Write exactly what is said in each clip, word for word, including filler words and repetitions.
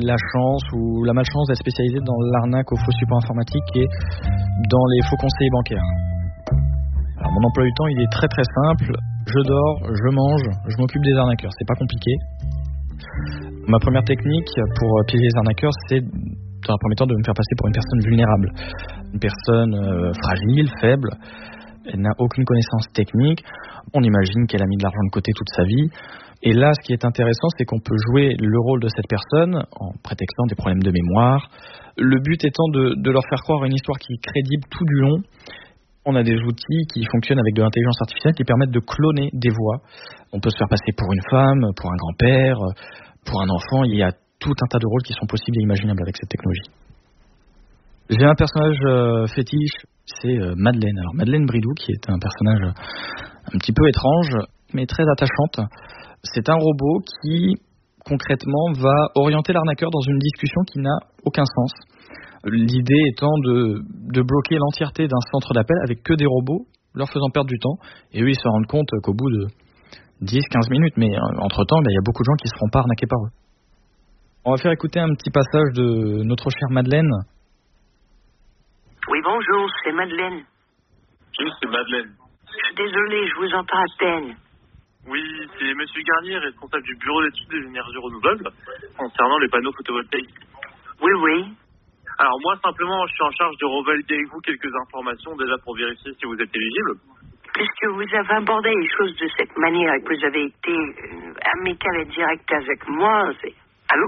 la chance ou la malchance d'être spécialisé dans l'arnaque aux faux supports informatiques et dans les faux conseillers bancaires. Alors mon emploi du temps, il est très très simple. Je dors, je mange, je m'occupe des arnaqueurs. C'est pas compliqué. Ma première technique pour piéger les arnaqueurs, c'est dans un premier temps de me faire passer pour une personne vulnérable. Une personne euh, fragile, faible. Elle n'a aucune connaissance technique. On imagine qu'elle a mis de l'argent de côté toute sa vie. Et là, ce qui est intéressant, c'est qu'on peut jouer le rôle de cette personne en prétextant des problèmes de mémoire. Le but étant de, de leur faire croire une histoire qui est crédible tout du long. On a des outils qui fonctionnent avec de l'intelligence artificielle qui permettent de cloner des voix. On peut se faire passer pour une femme, pour un grand-père, pour un enfant. Il y a tout un tas de rôles qui sont possibles et imaginables avec cette technologie. J'ai un personnage euh, fétiche, c'est euh, Madeleine. Alors Madeleine Bridou, qui est un personnage un petit peu étrange, mais très attachante. C'est un robot qui, concrètement, va orienter l'arnaqueur dans une discussion qui n'a aucun sens. L'idée étant de, de bloquer l'entièreté d'un centre d'appel avec que des robots, leur faisant perdre du temps. Et eux, ils se rendent compte qu'au bout de dix à quinze minutes, mais entre-temps, il y a beaucoup de gens qui ne se feront pas arnaquer par eux. On va faire écouter un petit passage de notre chère Madeleine. Oui, bonjour, c'est Madeleine. Oui, c'est Madeleine. Je suis désolé, je vous entends à peine. Oui, c'est Monsieur Garnier, responsable du bureau d'études des énergies renouvelables, concernant les panneaux photovoltaïques. Oui, oui. Alors moi, simplement, je suis en charge de revalider avec vous quelques informations, déjà pour vérifier si vous êtes éligible. Puisque vous avez abordé les choses de cette manière et que vous avez été euh, amical et direct avec moi, c'est... Allô?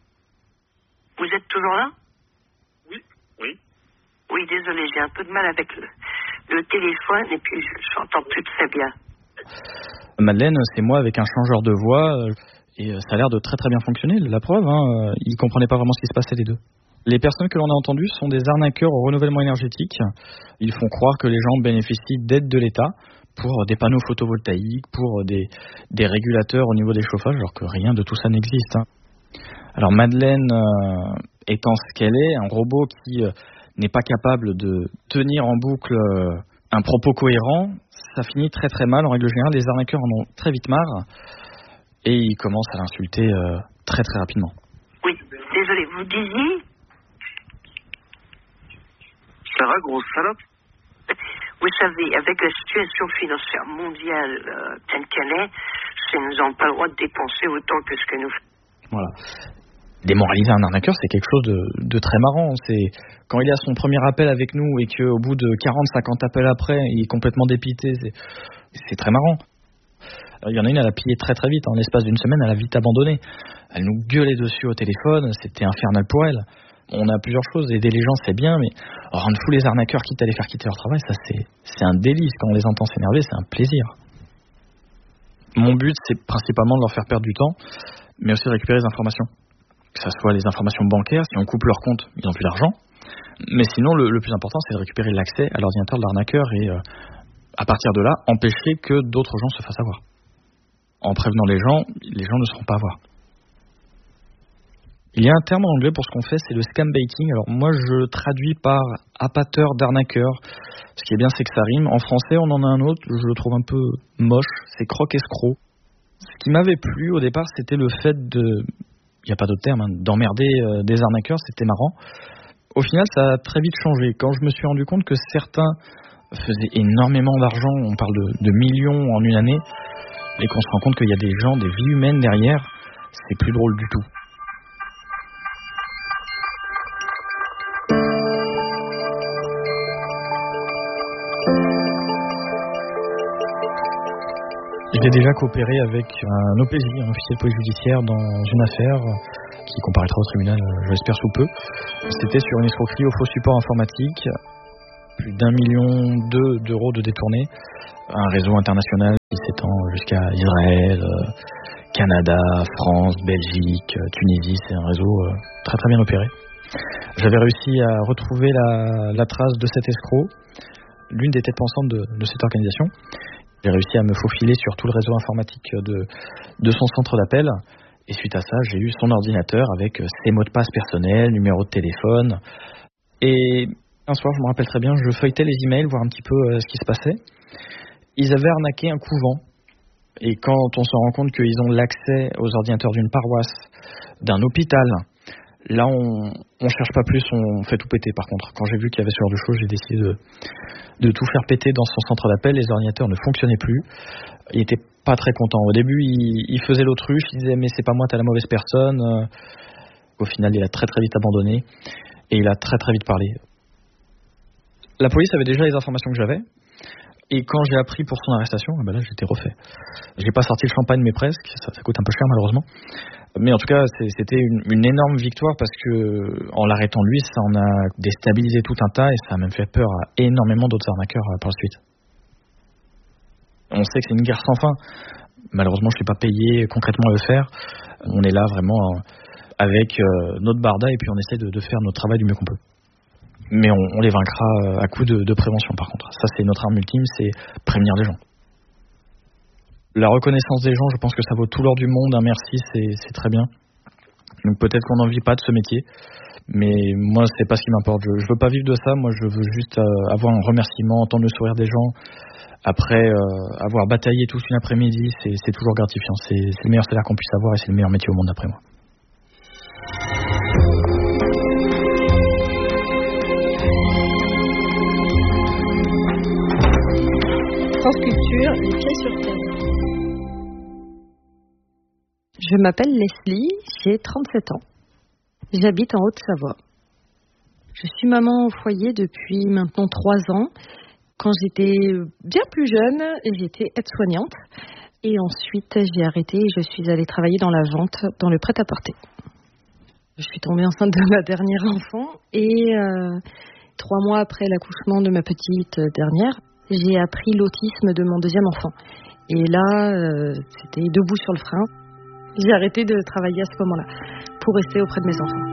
Vous êtes toujours là? Oui, oui. Oui, désolé, j'ai un peu de mal avec le, le téléphone et puis je n'entends plus très bien. Madeleine, c'est moi avec un changeur de voix et ça a l'air de très très bien fonctionner. La preuve, hein, ils ne comprenaient pas vraiment ce qui se passait les deux. Les personnes que l'on a entendues sont des arnaqueurs au renouvellement énergétique. Ils font croire que les gens bénéficient d'aides de l'État pour des panneaux photovoltaïques, pour des, des régulateurs au niveau des chauffages, alors que rien de tout ça n'existe. Hein. Alors Madeleine, euh, étant ce qu'elle est, un robot qui euh, n'est pas capable de tenir en boucle euh, un propos cohérent, ça finit très très mal. En règle générale, les arnaqueurs en ont très vite marre et ils commencent à l'insulter euh, très très rapidement. Oui, désolé, vous disiez... Ça va, grosse salope? Vous savez, avec la situation financière mondiale euh, telle qu'elle est, ça nous n'avons pas le droit de dépenser autant que ce que nous faisons. Voilà. Démoraliser un arnaqueur, c'est quelque chose de, de très marrant. C'est quand il a son premier appel avec nous et qu'au bout de quarante à cinquante appels après, il est complètement dépité, c'est, c'est très marrant. Alors, il y en a une, elle a plié très très vite. En l'espace d'une semaine, elle a vite abandonné. Elle nous gueulait dessus au téléphone, c'était infernal pour elle. On a plusieurs choses, aider les gens c'est bien, mais rendre fou les arnaqueurs quitte à les faire quitter leur travail, ça c'est, c'est un délice. Quand on les entend s'énerver, c'est un plaisir. Mon but, c'est principalement de leur faire perdre du temps, mais aussi de récupérer les informations. Que ce soit les informations bancaires, si on coupe leur compte, ils n'ont plus d'argent. Mais sinon, le, le plus important, c'est de récupérer l'accès à l'ordinateur de l'arnaqueur et, euh, à partir de là, empêcher que d'autres gens se fassent avoir. En prévenant les gens, les gens ne se feront pas avoir. Il y a un terme en anglais pour ce qu'on fait, c'est le scam baiting. Alors moi, je traduis par appâteur d'arnaqueur. Ce qui est bien, c'est que ça rime. En français, on en a un autre, je le trouve un peu moche, c'est croque-escroc. Ce qui m'avait plu au départ, c'était le fait de... Il n'y a pas d'autre terme, hein, d'emmerder euh, des arnaqueurs, c'était marrant. Au final, ça a très vite changé. Quand je me suis rendu compte que certains faisaient énormément d'argent, on parle de, de millions en une année, et qu'on se rend compte qu'il y a des gens, des vies humaines derrière, c'est plus drôle du tout. J'ai déjà coopéré avec un O P J, un officier de police judiciaire, dans une affaire qui comparaîtra au tribunal, j'espère sous peu. C'était sur une escroquerie au faux support informatique, plus d'un million deux d'euros de détournés, un réseau international qui s'étend jusqu'à Israël, Canada, France, Belgique, Tunisie. C'est un réseau très très bien opéré. J'avais réussi à retrouver la, la trace de cet escroc, l'une des têtes pensantes de, de cette organisation. J'ai réussi à me faufiler sur tout le réseau informatique de, de son centre d'appel. Et suite à ça, j'ai eu son ordinateur avec ses mots de passe personnels, numéro de téléphone. Et un soir, je me rappelle très bien, je feuilletais les emails, voir un petit peu euh, ce qui se passait. Ils avaient arnaqué un couvent. Et quand on se rend compte qu'ils ont l'accès aux ordinateurs d'une paroisse, d'un hôpital, Là, on on cherche pas plus, on fait tout péter. Par contre, quand j'ai vu qu'il y avait ce genre de choses, j'ai décidé de, de tout faire péter dans son centre d'appel. Les ordinateurs ne fonctionnaient plus. Il était pas très content. Au début, il, il faisait l'autruche, il disait mais c'est pas moi, t'es la mauvaise personne. Au final, il a très très vite abandonné et il a très très vite parlé. La police avait déjà les informations que j'avais. Et quand j'ai appris pour son arrestation, ben là j'étais refait. J'ai pas sorti le champagne mais presque, ça, ça coûte un peu cher malheureusement. Mais en tout cas c'était une, une énorme victoire parce que en l'arrêtant lui, ça en a déstabilisé tout un tas et ça a même fait peur à énormément d'autres arnaqueurs par la suite. On sait que c'est une guerre sans fin. Malheureusement je suis pas payé concrètement à le faire. On est là vraiment avec notre barda et puis on essaie de, de faire notre travail du mieux qu'on peut. Mais on, on les vaincra à coup de, de prévention par contre. Ça c'est notre arme ultime, c'est prévenir les gens. La reconnaissance des gens, je pense que ça vaut tout l'or du monde. Un merci, c'est, c'est très bien. Donc peut-être qu'on n'en vit pas de ce métier, mais moi c'est pas ce qui m'importe. Je, je veux pas vivre de ça. Moi je veux juste euh, avoir un remerciement, entendre le sourire des gens. Après euh, avoir bataillé toute une après-midi, c'est, c'est toujours gratifiant. C'est, c'est le meilleur salaire qu'on puisse avoir et c'est le meilleur métier au monde d'après moi. France Culture, les pieds sur terre. Je m'appelle Leslie, j'ai trente-sept ans. J'habite en Haute-Savoie. Je suis maman au foyer depuis maintenant trois ans. Quand j'étais bien plus jeune, j'étais aide-soignante. Et ensuite, j'ai arrêté et je suis allée travailler dans la vente, dans le prêt-à-porter. Je suis tombée enceinte de ma dernière enfant et euh, trois mois après l'accouchement de ma petite dernière, j'ai appris l'autisme de mon deuxième enfant. Et là, euh, c'était debout sur le frein. J'ai arrêté de travailler à ce moment-là pour rester auprès de mes enfants.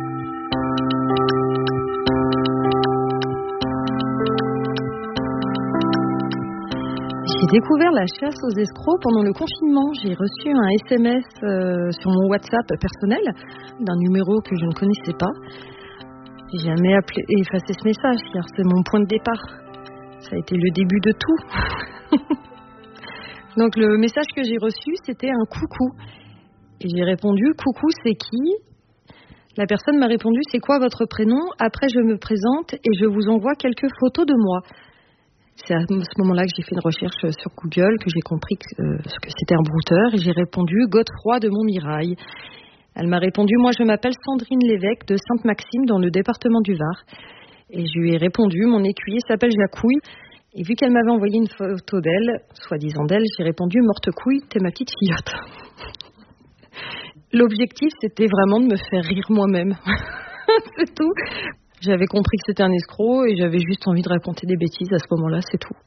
J'ai découvert la chasse aux escrocs pendant le confinement. J'ai reçu un S M S euh, sur mon WhatsApp personnel d'un numéro que je ne connaissais pas. J'ai jamais appelé, effacé ce message car c'est mon point de départ. Ça a été le début de tout. Donc le message que j'ai reçu, c'était un coucou. Et j'ai répondu, coucou, c'est qui ? La personne m'a répondu, c'est quoi votre prénom ? Après, je me présente et je vous envoie quelques photos de moi. C'est à ce moment-là que j'ai fait une recherche sur Google, que j'ai compris que, euh, que c'était un brouteur. Et j'ai répondu, Godefroy de Montmirail. Elle m'a répondu, moi je m'appelle Sandrine Lévesque de Sainte-Maxime dans le département du Var. Et je lui ai répondu, mon écuyer s'appelle Jacouille. Et vu qu'elle m'avait envoyé une photo d'elle, soi-disant d'elle, j'ai répondu, morte couille, t'es ma petite filleotte. L'objectif, c'était vraiment de me faire rire moi-même. C'est tout. J'avais compris que c'était un escroc et j'avais juste envie de raconter des bêtises à ce moment-là, c'est tout.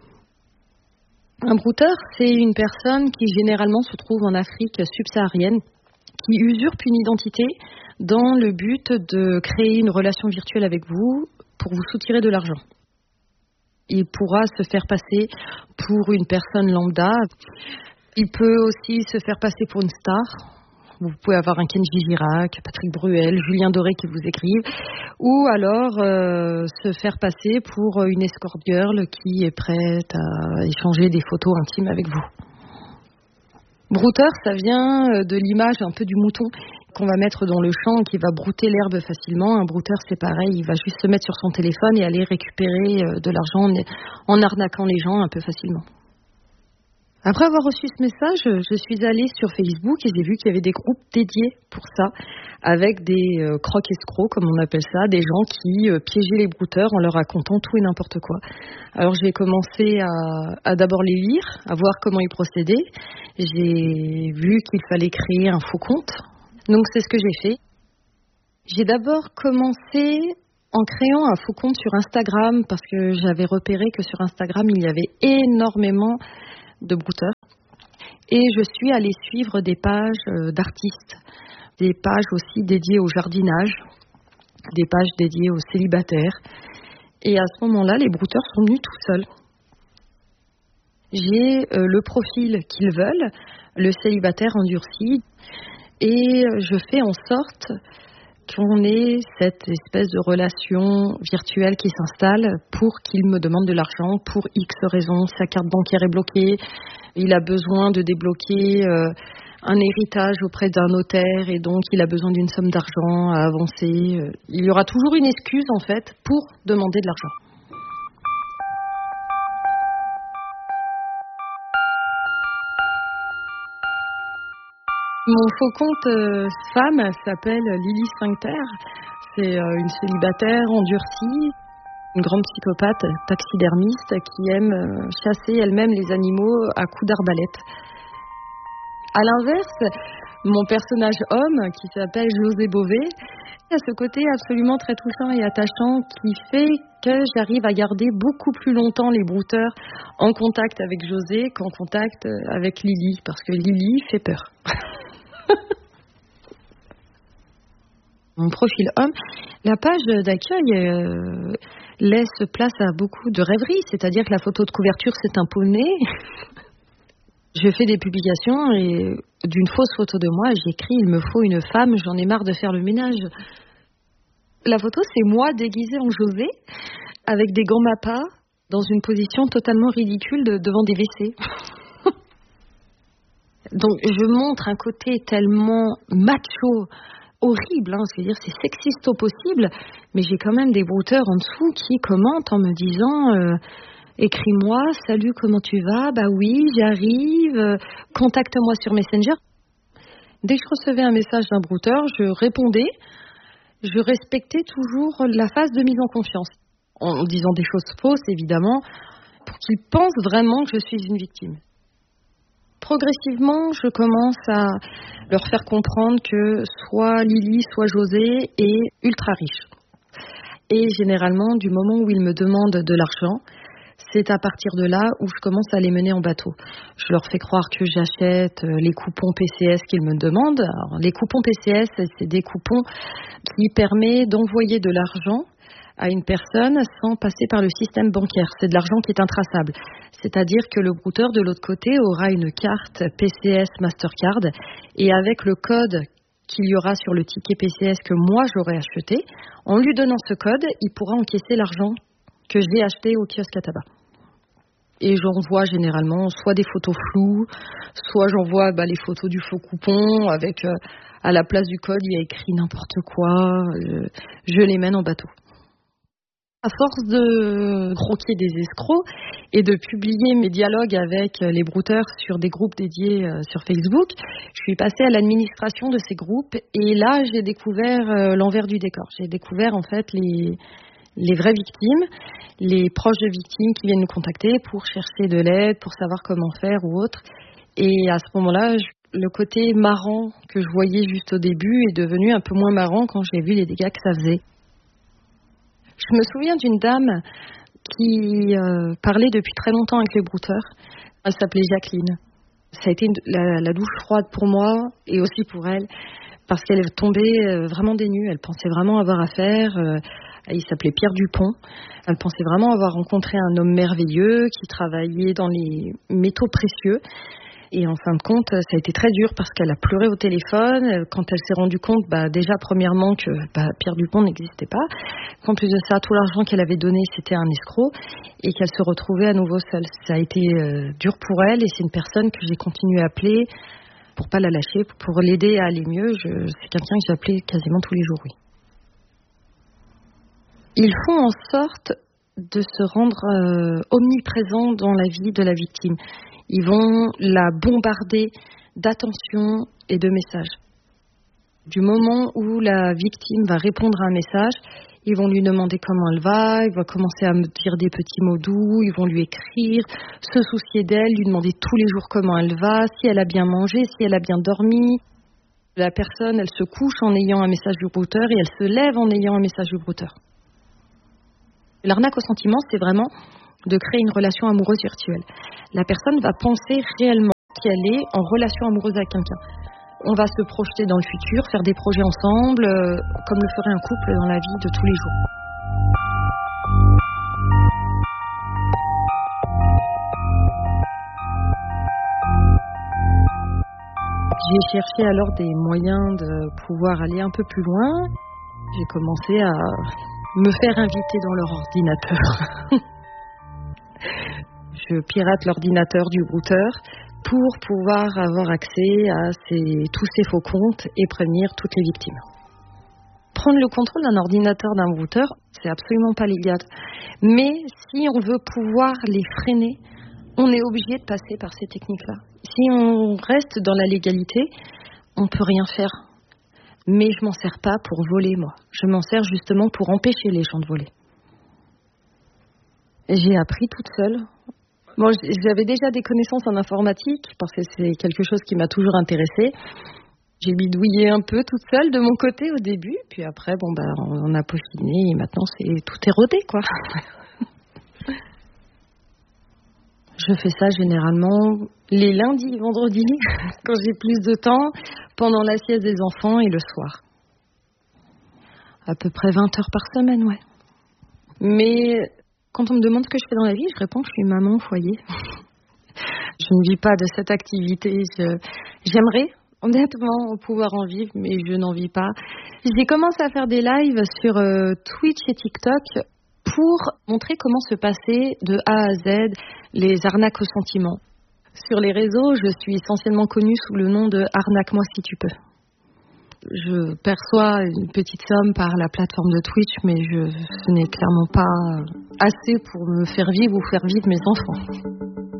Un brouteur, c'est une personne qui généralement se trouve en Afrique subsaharienne, qui usurpe une identité dans le but de créer une relation virtuelle avec vous pour vous soutirer de l'argent. Il pourra se faire passer pour une personne lambda. Il peut aussi se faire passer pour une star. Vous pouvez avoir un Kenji Girac, Patrick Bruel, Julien Doré qui vous écrivent. Ou alors euh, se faire passer pour une escort girl qui est prête à échanger des photos intimes avec vous. Brouteur, ça vient de l'image un peu du mouton qu'on va mettre dans le champ et qui va brouter l'herbe facilement. Un brouteur, c'est pareil, il va juste se mettre sur son téléphone et aller récupérer de l'argent en arnaquant les gens un peu facilement. Après avoir reçu ce message, je suis allée sur Facebook et j'ai vu qu'il y avait des groupes dédiés pour ça, avec des euh, croque-escrocs, comme on appelle ça, des gens qui euh, piégeaient les brouteurs en leur racontant tout et n'importe quoi. Alors j'ai commencé à, à d'abord les lire, à voir comment ils procédaient. J'ai vu qu'il fallait créer un faux compte, donc c'est ce que j'ai fait. J'ai d'abord commencé en créant un faux compte sur Instagram, parce que j'avais repéré que sur Instagram, il y avait énormément de brouteurs. Et je suis allée suivre des pages euh, d'artistes, des pages aussi dédiées au jardinage, des pages dédiées aux célibataires. Et à ce moment-là, les brouteurs sont venus tout seuls. J'ai euh, le profil qu'ils veulent, le célibataire endurci, et je fais en sorte qu'on ait cette espèce de relation virtuelle qui s'installe pour qu'il me demande de l'argent pour X raisons. Sa carte bancaire est bloquée, il a besoin de débloquer euh, un héritage auprès d'un notaire et donc il a besoin d'une somme d'argent à avancer. Il y aura toujours une excuse en fait pour demander de l'argent. Mon faux compte euh, femme s'appelle Lily Sphincter. C'est euh, une célibataire endurcie, une grande psychopathe taxidermiste qui aime euh, chasser elle-même les animaux à coups d'arbalète. À l'inverse, mon personnage homme, qui s'appelle José Bové, a ce côté absolument très touchant et attachant qui fait que j'arrive à garder beaucoup plus longtemps les brouteurs en contact avec José qu'en contact avec Lily, parce que Lily fait peur. Mon profil homme, la page d'accueil euh, laisse place à beaucoup de rêveries, c'est-à-dire que la photo de couverture, c'est un poney. Je fais des publications et d'une fausse photo de moi, j'écris « Il me faut une femme, j'en ai marre de faire le ménage ». La photo, c'est moi déguisée en José, avec des gants Mappa, dans une position totalement ridicule de, devant des W C. Donc je montre un côté tellement macho, horrible, hein, c'est-à-dire c'est sexiste au possible, mais j'ai quand même des brouteurs en dessous qui commentent en me disant euh, écris-moi, salut, comment tu vas, bah oui, j'arrive, euh, contacte-moi sur Messenger. Dès que je recevais un message d'un brouteur, je répondais, je respectais toujours la phase de mise en confiance, en disant des choses fausses évidemment, pour qu'ils pensent vraiment que je suis une victime. Progressivement, je commence à leur faire comprendre que soit Lily, soit José est ultra riche. Et généralement, du moment où ils me demandent de l'argent, c'est à partir de là où je commence à les mener en bateau. Je leur fais croire que j'achète les coupons P C S qu'ils me demandent. Alors, les coupons P C S, c'est des coupons qui permettent d'envoyer de l'argent à une personne sans passer par le système bancaire. C'est de l'argent qui est intraçable. C'est-à-dire que le brouteur de l'autre côté aura une carte P C S Mastercard et avec le code qu'il y aura sur le ticket P C S que moi j'aurai acheté, en lui donnant ce code, il pourra encaisser l'argent que j'ai acheté au kiosque à tabac. Et j'envoie généralement soit des photos floues, soit j'envoie bah, les photos du faux coupon avec euh, à la place du code il y a écrit n'importe quoi. Euh, je les mène en bateau. À force de croquer des escrocs et de publier mes dialogues avec les brouteurs sur des groupes dédiés sur Facebook, je suis passée à l'administration de ces groupes et là j'ai découvert l'envers du décor. J'ai découvert en fait les, les vraies victimes, les proches de victimes qui viennent nous contacter pour chercher de l'aide, pour savoir comment faire ou autre. Et à ce moment-là, le côté marrant que je voyais juste au début est devenu un peu moins marrant quand j'ai vu les dégâts que ça faisait. Je me souviens d'une dame qui euh, parlait depuis très longtemps avec les brouteurs. Elle s'appelait Jacqueline. Ça a été une, la, la douche froide pour moi et aussi pour elle, parce qu'elle est tombée euh, vraiment des nues. Elle pensait vraiment avoir affaire. Euh, il s'appelait Pierre Dupont. Elle pensait vraiment avoir rencontré un homme merveilleux qui travaillait dans les métaux précieux. Et en fin de compte, ça a été très dur parce qu'elle a pleuré au téléphone quand elle s'est rendue compte, bah, déjà premièrement que bah, Pierre Dupont n'existait pas, qu'en plus de ça, tout l'argent qu'elle avait donné, c'était un escroc et qu'elle se retrouvait à nouveau seule. Ça a été euh, dur pour elle et c'est une personne que j'ai continué à appeler pour pas la lâcher, pour l'aider à aller mieux. Je, c'est quelqu'un que j'ai appelé quasiment tous les jours, oui. Ils font en sorte de se rendre euh, omniprésents dans la vie de la victime. Ils vont la bombarder d'attention et de messages. Du moment où la victime va répondre à un message, ils vont lui demander comment elle va, ils vont commencer à me dire des petits mots doux, ils vont lui écrire, se soucier d'elle, lui demander tous les jours comment elle va, si elle a bien mangé, si elle a bien dormi. La personne, elle se couche en ayant un message du brouteur et elle se lève en ayant un message du brouteur. L'arnaque au sentiment, c'est vraiment de créer une relation amoureuse virtuelle. La personne va penser réellement qu'elle est en relation amoureuse avec quelqu'un. On va se projeter dans le futur, faire des projets ensemble, euh, comme le ferait un couple dans la vie de tous les jours. J'ai cherché alors des moyens de pouvoir aller un peu plus loin. J'ai commencé à me faire inviter dans leur ordinateur. Je pirate l'ordinateur du brouteur pour pouvoir avoir accès à ces, tous ces faux comptes et prévenir toutes les victimes. Prendre le contrôle d'un ordinateur d'un brouteur, c'est absolument pas légal. Mais si on veut pouvoir les freiner, on est obligé de passer par ces techniques-là. Si on reste dans la légalité, on peut rien faire. Mais je m'en sers pas pour voler, moi. Je m'en sers justement pour empêcher les gens de voler. J'ai appris toute seule. Bon, j'avais déjà des connaissances en informatique parce que c'est quelque chose qui m'a toujours intéressée. J'ai bidouillé un peu toute seule de mon côté au début, puis après, bon bah, on a peaufiné et maintenant c'est tout est rodé, quoi. Je fais ça généralement les lundis et vendredis quand j'ai plus de temps, pendant la sieste des enfants et le soir. À peu près vingt heures par semaine, ouais. Mais quand on me demande ce que je fais dans la vie, je réponds que je suis maman au foyer. Je ne vis pas de cette activité. Je, j'aimerais honnêtement pouvoir en vivre, mais je n'en vis pas. J'ai commencé à faire des lives sur euh, Twitch et TikTok pour montrer comment se passer de A à Z les arnaques au sentiment. Sur les réseaux, je suis essentiellement connue sous le nom de Arnaque-moi si tu peux. Je perçois une petite somme par la plateforme de Twitch, mais je, ce n'est clairement pas assez pour me faire vivre ou faire vivre mes enfants.